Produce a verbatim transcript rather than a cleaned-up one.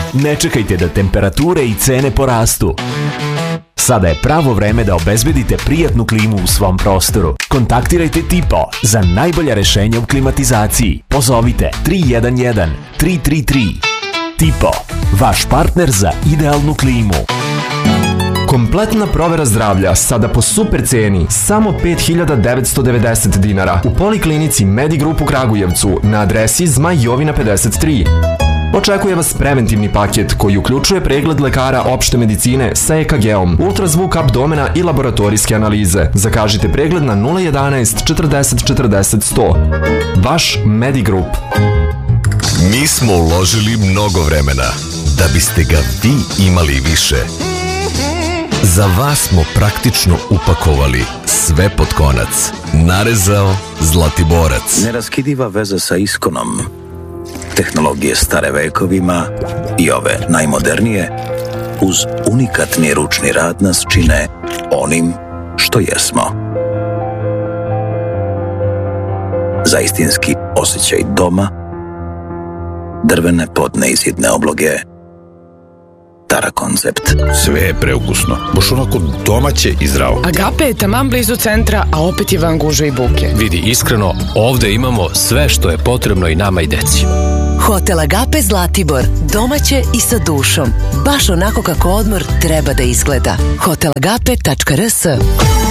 Ne čekajte da temperature i cene porastu. Sada je pravo vreme da obezbedite prijatnu klimu u svom prostoru. Kontaktirajte Tipo za najbolja rešenja u klimatizaciji. Pozovite tri jedan jedan tri tri tri. Tipo, vaš partner za idealnu klimu. Kompletna provera zdravlja sada po super ceni, samo pet hiljada devetsto devedeset dinara u Poliklinici Medigrup u Kragujevcu na adresi Zmaj Jovina pedeset tri. Očekuje vas preventivni paket koji uključuje pregled lekara opšte medicine sa E K G-om, ultrazvuk abdomena i laboratorijske analize. Zakažite pregled na nula jedanaest četrdeset četrdeset sto. Vaš Medigrup. Mi smo uložili mnogo vremena da biste ga vi imali više. Za vas smo praktično upakovali sve pod konac. Narezao Zlatiborac. Neraskidiva veza sa Iskonom. Tehnologije stare vekovima i ove najmodernije uz unikatni ručni rad nas čine onim što jesmo. Za istinski osjećaj doma, drvene podne izidne obloge, Tara koncept. Sve je preukusno, baš onako domaće i zdravo. Agape je taman blizu centra, a opet je van gužve i buke. Vidi, iskreno, ovde imamo sve što je potrebno i nama i deci. Hotel Agape Zlatibor, domaće i sa dušom. Baš onako kako odmor treba da izgleda. hotel agape tačka r s